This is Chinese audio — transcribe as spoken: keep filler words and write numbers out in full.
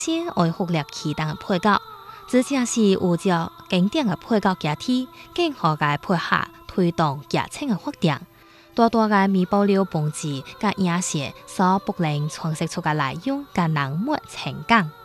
些爱福力启动的配角，只正是有着经典的配角假体，更好个配合推动剧情的发展。大大个弥补了本质甲影视所不能诠释出嘅内容甲人物情感。